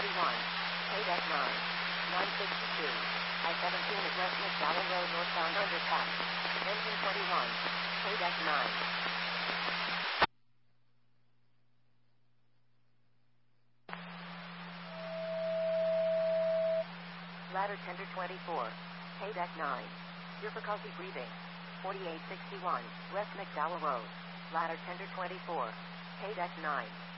Pay deck 9. 962. I-17 at West McDowell Road northbound underpass. Engine 21. Pay deck 9. Ladder tender 24. Pay deck 9. Difficulty breathing. 4861. West McDowell Road. Ladder tender 24. Pay deck 9.